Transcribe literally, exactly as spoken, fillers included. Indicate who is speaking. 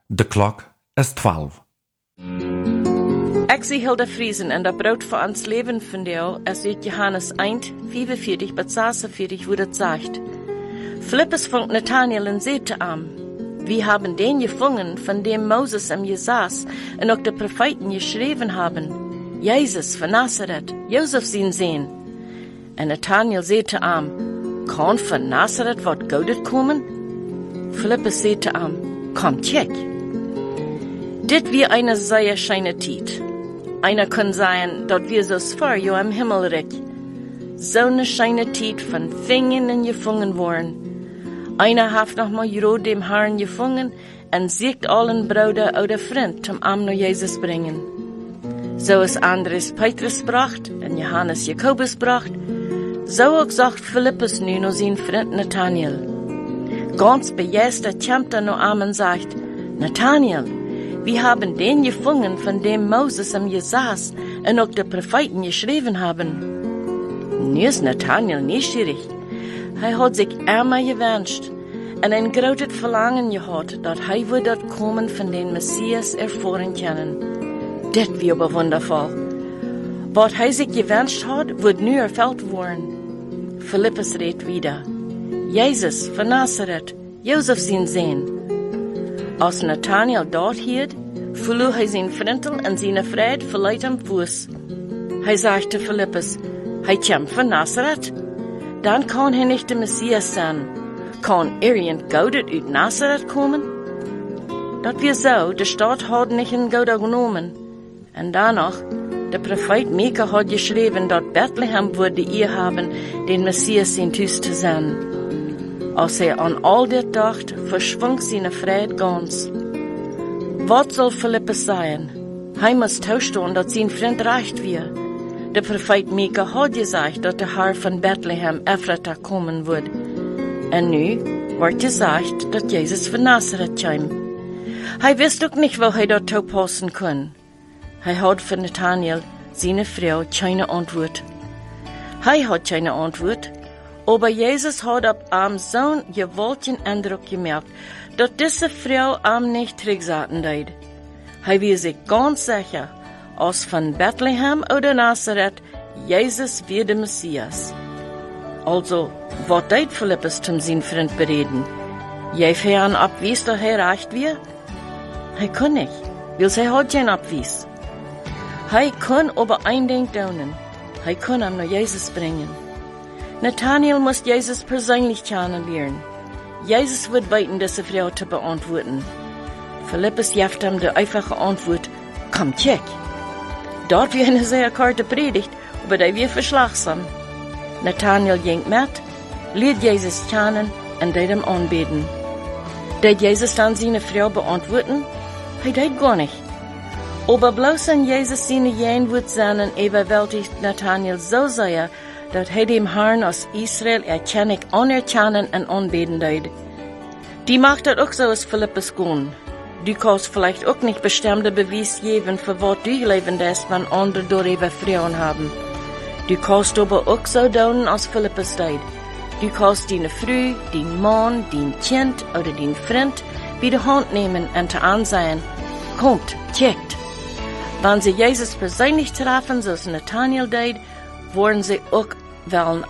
Speaker 1: De klok is twaalf.
Speaker 2: Ik zie Hilda Friesen en dat brood voor ons leven van jou, als uit Johannes one forty-five bis forty-six, wo das sagt. Philippus funkt Nathanael und sagte ihm, wir haben den gefunden, von dem Moses im Jesas und auch die Propheten geschrieben haben. Jesus von Nazareth, Josef sein Sohn. Und Nathanael sagte ihm, kann von Nazareth wat Gutes kommen? Philippus sagte ihm, komm, check. Dit wie eine sehr schöne Zeit. Einer kann sagen, dort wir so vor jo am Himmelreich. So eine schöne Zeit von Fingen und gefangen worden. Einer hat noch mal Jero dem Herrn gefangen und siegt allen Bruder oder Freund zum Arm nach Jesus bringen. So ist Andres Petrus bracht und Johannes Jakobus bracht, so auch sagt Philippus nun noch sein Freund Nathanael. Ganz begeistert kommt er noch an und sagt, Nathanael, wir haben den gefunden, von dem Moses im Jesas und auch die Propheten geschrieben haben. Nu ist Nathanael neugierig. Er hat sich einmal gewünscht und ein großes Verlangen gehabt, dass er würde dort kommen, von dem Messias erfahren können. Das wäre aber wundervoll. Was er sich gewünscht hat, wird nu erfüllt worden. Philippus redet wieder. Jesus von Nazareth, Josef sein Sohn. Als Nathanael dort hielt, verlor er sein Frentel und seine Freude verleiht am Fuß. Er sagte Philippus, er kommt von Nazareth. Dann kann er nicht der Messias sein. Kann irgend Goudet uit Nazareth kommen? Dat wir so, die Stadt hat nicht in Gouda genommen. Und danach, der Prophet Mika hat geschrieben, dass Bethlehem würde ihr haben, den Messias in Tüß zu sein. Als er an all das dacht, verschwang seine Freude ganz. Was soll Philippus sagen? Er muss tauschtun, dass sein Freund recht wird. Der Prophet Mika hat gesagt, dass der Herr von Bethlehem, Ephrata, kommen wird. Und nu wird gesagt, dass Jesus von Nazareth kommt. Er wusste auch nicht, wo er dort passen kann. Er hat von Nathanael, seine Frau, keine Antwort. Er hat keine Antwort, aber Jesus hat ab ihm so einen gewaltigen Eindruck gemerkt, dass diese Frau ihm nicht zurücksagen wird. Er war sich ganz sicher, als von Bethlehem oder Nazareth, Jesus wird der Messias. Also, was deed Philippus zum sein Freund bereden? Jij ihn abwies, dass er recht wird? Er kann nicht, weil er hat keinen Abwies. Er kann aber ein Ding tun. Er kann ihm nach Jesus bringen. Nathanael muss Jesus persönlich kennenlernen. Jesus wird weiten, diese Frau zu beantworten. Philippus gibt ihm die einfache Antwort, komm, check. Dort wird eine sehr kurze Predigt, aber die wird verschlagsam. Nathanael ging mit, lernt Jesus kennen und deit ihm anbeten. Deit Jesus dann seine Frau beantworten? Er deit gar nicht. Aber bloß an Jesus seine Jeinwort sein, überwältigt Nathanael so sehr, dass er dem Herrn aus Israel erkennig anerkennen und anbeten deit. Die macht das auch so als Philippus gehen. Du kannst vielleicht auch nicht bestimmte Beweis geben, für was du leben lässt, wenn andere darüber Frauen haben. Du kannst aber auch so tun, als Philippus deit. Du kannst deine Frau, dein Mann, dein Kind oder dein Freund bei der Hand nehmen und zu ansehen. Kommt, checkt. Wenn sie Jesus persönlich treffen, so als Nathanael deit, wollen sie auch wollen